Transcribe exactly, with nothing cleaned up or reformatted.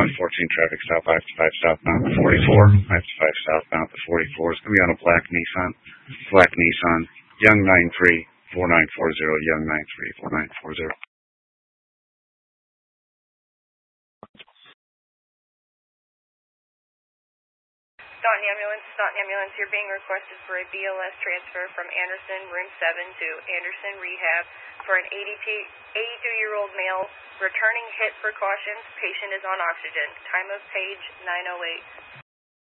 one fourteen traffic stop, I fifty-five southbound to forty-four. I fifty-five southbound to forty-four. It's going to be on a black Nissan. Black Nissan. Young nine three four nine four zero. Young nine three four nine four zero. Staunton Ambulance, Staunton Ambulance, you're being requested for a B L S transfer from Anderson, room seven to Anderson Rehab for an eighty-two-year-old male returning hit precautions. Patient is on oxygen. Time of page nine oh eight.